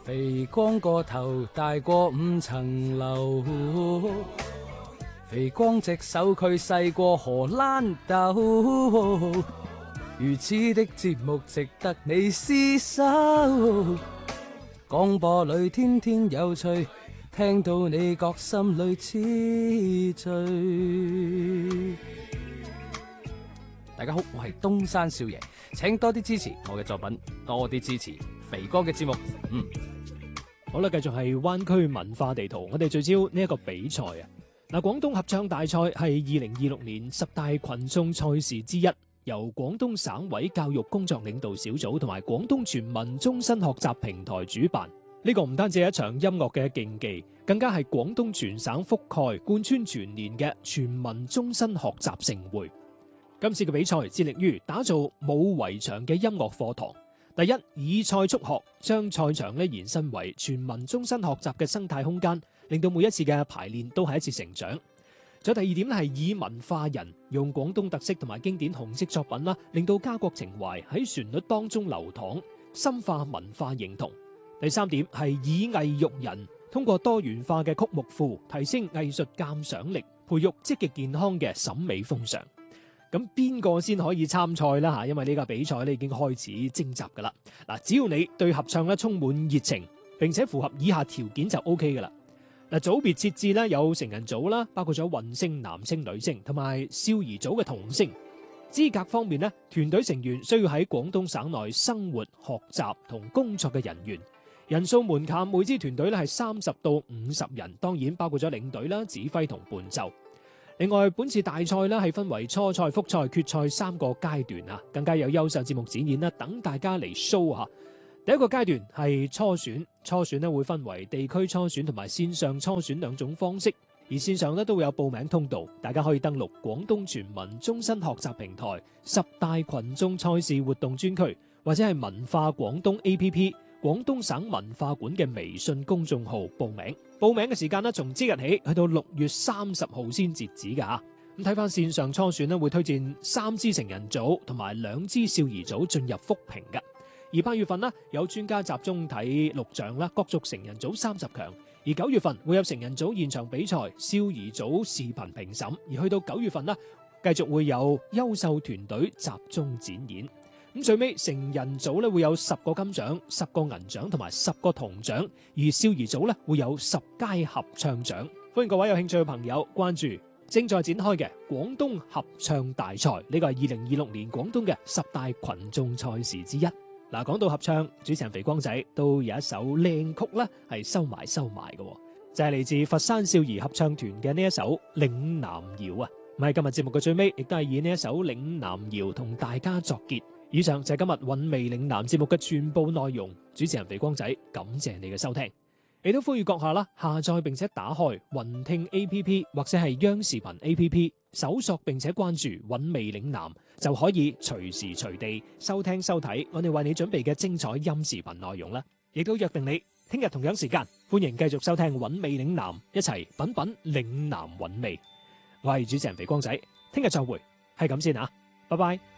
肥光個頭大過5層樓，肥光隻手佢細過荷蘭豆，如此的節目值得你廝守。廣播裏天天有趣，聽到你覺心裏痴醉。大家好，我係東山少爺，請多啲支持我嘅作品，多啲支持肥哥嘅節目。 好啦，繼續係灣區文化地圖，我哋聚焦呢一個比賽啊。嗱，廣東合唱大賽係2026年10大群眾賽事之一，由廣東省委教育工作領導小組同埋廣東全民終身學習平台主辦。呢個唔單止係一場音樂嘅競技，更加係廣東全省覆蓋貫穿全年嘅全民終身學習盛會。今次嘅比賽致力於打造冇圍牆嘅音樂課堂。第一，以賽促學，將賽場延伸為全民終身學習嘅生態空間，令到每一次嘅排練都係一次成長。仲有第二點係以文化人，用廣東特色同埋經典紅色作品啦，令到家國情懷喺旋律當中流淌，深化文化認同。第三點係以藝育人，通過多元化嘅曲目庫，提升藝術鑑賞力，培育積極健康嘅審美風尚。咁邊個先可以參賽啦？吓，因為呢個比賽已經開始徵集噶啦。嗱，只要你對合唱充滿熱情，並且符合以下條件就 OK 噶啦。嗱，組別設置有成人組啦，包括咗混聲、男聲、女聲，同埋少兒組嘅童聲。資格方面團隊成員需要喺廣東省內生活、學習同工作嘅人員。人數門檻，每支團隊係30到50人，當然包括咗領隊啦、指揮同伴奏。另外，本次大賽係分為初賽、複賽、決賽3個階段啊，更加有優秀節目展演啦，等大家嚟 show 下。第一個階段係初選，初選會分為地區初選同埋線上初選兩種方式，而線上都會有報名通道，大家可以登錄廣東全民終身學習平台10大群眾賽事活動專區，或者係文化廣東 APP。廣東省文化館嘅微信公眾號報名，報名嘅時間從即日起去到6月30號先截止噶。咁睇翻線上初選會推薦3支成人組同埋2支少兒組進入複評噶。而8月份有專家集中睇錄像啦，角逐成人組30強。而9月份會有成人組現場比賽，少兒組視頻評審。而去到9月份繼續會有優秀團隊集中展演。咁最尾成人組會有10個金獎、10個銀獎同埋10個銅獎，而少兒組會有10佳合唱獎。歡迎各位有興趣嘅朋友關注正在展開嘅廣東合唱大賽，呢個係2026年廣東嘅10大群眾賽事之一。嗱，講到合唱，主持人肥光仔都有一首靚曲係收埋嘅，就係嚟自佛山少兒合唱團嘅呢一首《嶺南謠》啊。咁喺今日節目嘅最尾，亦都係以呢一首《嶺南謠》同大家作結。以上就係今日韻味嶺南節目嘅全部內容。主持人肥光仔感謝你嘅收聽，亦都呼籲閣下下載並且打開雲聽 APP 或者係央視頻 APP， 搜索並且關注韻味嶺南，就可以隨時隨地收聽收睇我哋為你準備嘅精彩音視頻內容啦。亦都約定你聽日同樣時間，歡迎繼續收聽韻味嶺南，一齊品品嶺南韻味。我係主持人肥光仔，聽日再會，係咁先啊，拜拜。